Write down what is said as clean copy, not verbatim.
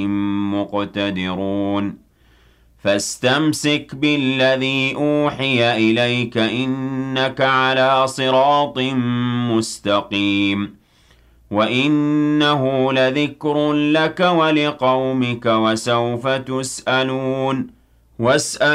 مقتدرون فاستمسك بالذي أوحي إليك إنك على صراط مستقيم وإنه لذكر لك ولقومك وسوف تسألون واسأل